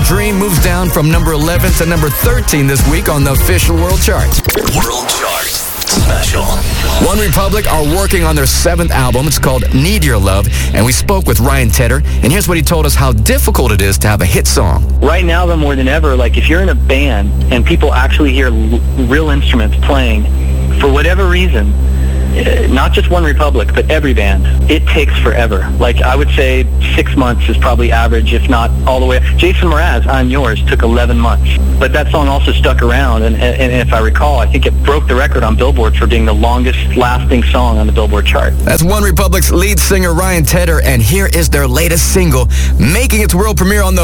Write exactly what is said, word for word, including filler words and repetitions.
Dream moves down from number eleven to number thirteen this week on the official world charts. World Chart Special. One Republic are working on their seventh album. It's called Need Your Love, and we spoke with Ryan Tedder, and here's what he told us how difficult it is to have a hit song. Right now, though, more than ever, like if you're in a band and people actually hear l- real instruments playing, for whatever reason, uh, not just One Republic, but every band, it takes forever. Like I would say six months is probably average, if not all the way. Jason Mraz, I'm Yours, took eleven months. But that song also stuck around, and, and, and if I recall, I think it broke the record on Billboard for being the longest-lasting song on the Billboard chart. That's One Republic's lead singer Ryan Tedder, and here is their latest single, making its world premiere on the